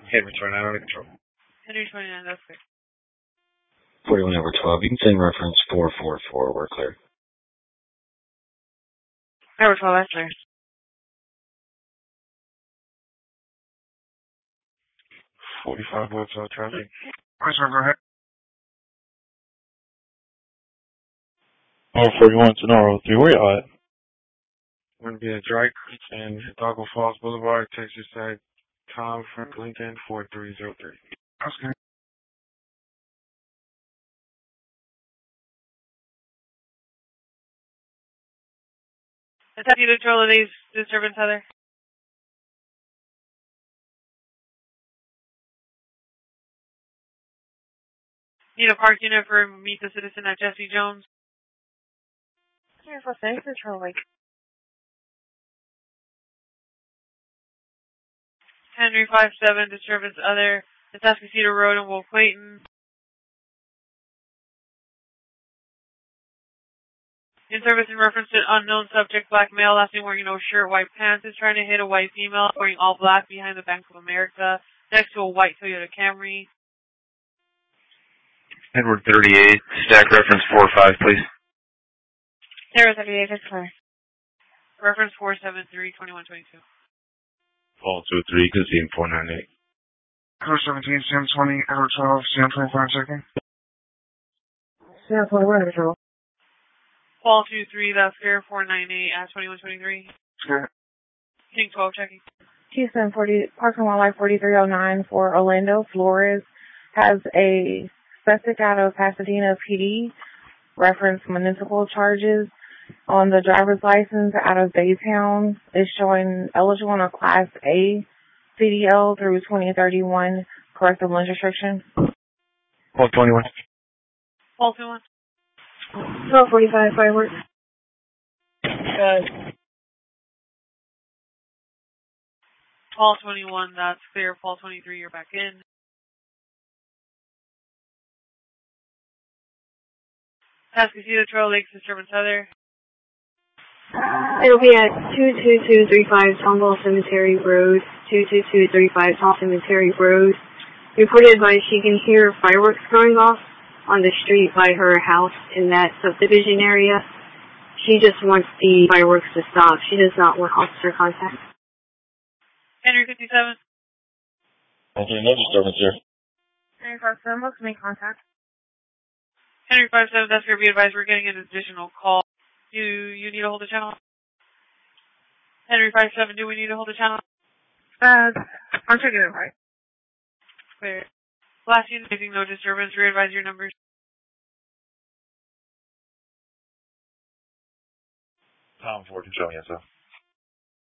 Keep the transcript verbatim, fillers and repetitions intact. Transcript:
Henry twenty-nine under control. Henry twenty-nine, that's clear. forty-one over twelve, you can send reference four four four, we're clear. Over twelve, that's clear. forty-five over twelve traffic. Question, go ahead. Oh, forty-one to Noro three, where you at? We're going to be at Drake and Hidalgo Falls Boulevard, Texas side. Tom Frank Lincoln, four three zero three. Okay. Is that you to control of these disturbance, Heather? Need a park unit for Meet the Citizen at Jesse Jones? Here's what's safe control like. Henry five seven, disturbance other. It's Atascocita Road in Wolf Clayton. In service in reference to unknown subject, black male, last name wearing no shirt, white pants, is trying to hit a white female wearing all black behind the Bank of America, next to a white Toyota Camry. Edward thirty-eight, stack reference four five, please. Edward thirty-eight, that's clear. Reference four seven three, twenty-one twenty-two. Paul two three, Casino four nine eight. Edward seventeen, Sam twenty, Edward twelve, Sam twenty-five second. Sam twenty-one, control. Paul two three, that's clear, four nine eight at twenty-one twenty-three. Good. King twelve, checking. Houston, forty, Parking Wildlife forty-three oh nine for Orlando Flores has a suspect out of Pasadena P D, reference municipal charges on the driver's license out of Baytown is showing eligible on a Class A C D L through twenty thirty-one, corrective lens restriction. Paul twenty-one. Paul twenty-one. twelve forty-five, fireworks. Good. Paul twenty-one, that's clear. Paul twenty-three, you're back in. Atascocita Trail Lakes disturbance other. It'll be at two two two three five Tomball Cemetery Road, two two two three five Tomball Cemetery Road. Reported by she can hear fireworks going off on the street by her house in that subdivision area. She just wants the fireworks to stop. She does not want officer contact. Henry fifty-seven. Okay, no disturbance here. Henry five seven, let's make contact. Henry five seven, that's going to be advised. We're getting an additional call. You you need to hold the channel? Henry five seven, do we need to hold the channel? Uh, I'm checking it right. Clear. Last unit, facing no disturbance. Re-advise your numbers. Tom four, control, yes, sir.